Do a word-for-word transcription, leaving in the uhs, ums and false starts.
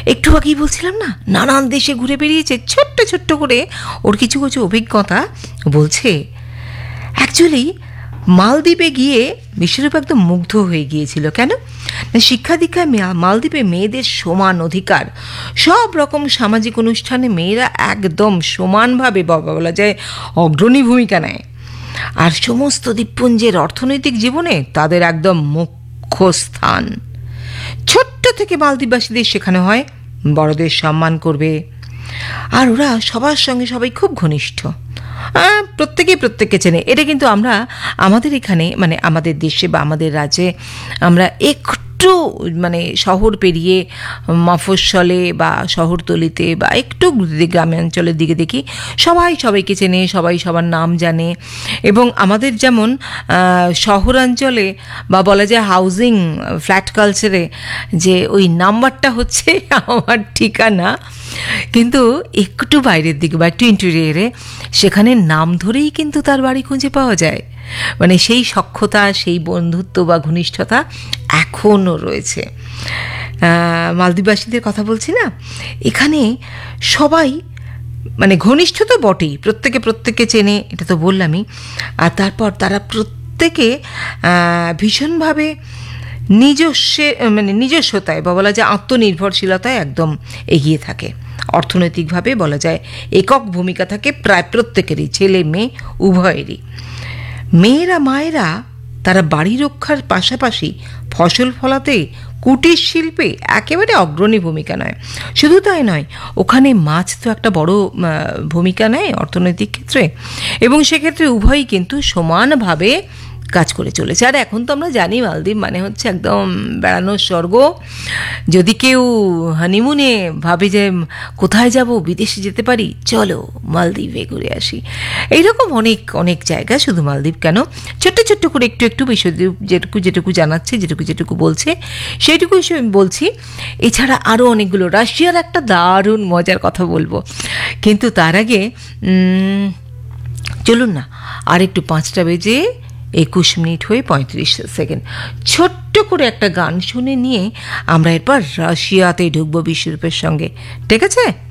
একটু আগেই বলছিলাম না, নানান দেশে ঘুরে বেরিয়েছে, ছোট্ট ছোট্ট করে ওর কিছু কিছু অভিজ্ঞতা বলছে। অ্যাকচুয়ালি মালদ্বীপে গিয়ে বিশ্বরূপ একদম মুগ্ধ হয়ে গিয়েছিল। কেন না, শিক্ষা দীক্ষায় মালদ্বীপে মেয়েদের সমান অধিকার, সব রকম সামাজিক অনুষ্ঠানে মেয়েরা একদম সমানভাবে বলা যায় অগ্রণী ভূমিকা নেয়, আর সমস্ত দ্বীপপুঞ্জের অর্থনৈতিক জীবনে তাদের একদম মুখ্য স্থান। ছোট্ট থেকে মালদ্বীপবাসীদের শেখানো হয় বড়দের সম্মান করবে, আর ওরা সবার সঙ্গে সবাই খুব ঘনিষ্ঠ, প্রত্যেকেই প্রত্যেককে চেনে। এটা কিন্তু আমরা আমাদের এখানে মানে আমাদের দেশে বা আমাদের রাজ্যে আমরা একটু মানে শহর পেরিয়ে মফস্বলে বা শহরতলিতে বা একটু গ্রামাঞ্চলের দিকে দেখি সবাই সবাইকে চেনে, সবাই সবার নাম জানে। এবং আমাদের যেমন শহরাঞ্চলে বা বলা যায় হাউজিং ফ্ল্যাট কালচারে যে ওই নাম্বারটা হচ্ছে আমার ঠিকানা, কিন্তু একটু বাইরের দিকে বা একটু ইন্টেরিয়রে সেখানে নাম ধরেই কিন্তু তার বাড়ি খুঁজে পাওয়া যায়। মানে সেই সখ্যতা, সেই বন্ধুত্ব বা ঘনিষ্ঠতা এখনও রয়েছে। মালদ্বীপবাসীদের কথা বলছি না, এখানে সবাই মানে ঘনিষ্ঠ তো বটেই, প্রত্যেকে প্রত্যেককে চেনে, এটা তো বললামই। আর তারপর তারা প্রত্যেকে ভীষণভাবে নিজস্ব মানে নিজস্বতায় বা বলা যায় আত্মনির্ভরশীলতায় একদম এগিয়ে থাকে। অর্থনৈতিকভাবে বলা যায় একক ভূমিকা থাকে প্রায় প্রত্যেকেরই, ছেলে মেয়ে উভয়েরই। মেয়েরা মায়েরা তারা বাড়ি রক্ষার পাশাপাশি ফসল ফলাতে, কুটির শিল্পে একেবারে অগ্রণী ভূমিকা নেয়। শুধু তাই নয়, ওখানে মাছ তো একটা বড় ভূমিকা নেয় অর্থনৈতিক ক্ষেত্রে, এবং সেক্ষেত্রে উভয়ই কিন্তু সমানভাবে কাজ করে চলেছে। আর এখন তো আমরা জানি মালদ্বীপ মানে হচ্ছে একদম বেড়ানোর স্বর্গ। যদি কেউ হানিমুনে ভাবে যে কোথায় যাব, বিদেশে যেতে পারি, চলো মালদ্বীপে ঘুরে আসি, এইরকম অনেক অনেক জায়গা। শুধু মালদ্বীপ কেন, ছোট্ট ছোট্ট করে একটু একটু বিষয় যেটুকু যেটুকু জানাচ্ছে, যেটুকু যেটুকু বলছে সেইটুকু বলছি। এছাড়া আরও অনেকগুলো, রাশিয়ার একটা দারুণ মজার কথা বলবো, কিন্তু তার আগে চলুন না আর একটু পাঁচটা বেজে একুশ মিনিট হয়ে পঁয়ত্রিশ সেকেন্ড ছোট্ট করে একটা গান শুনে নিয়ে আমরা এরপর রাশিয়াতে ঢুকবো বিশ্বরূপের সঙ্গে। ঠিক আছে?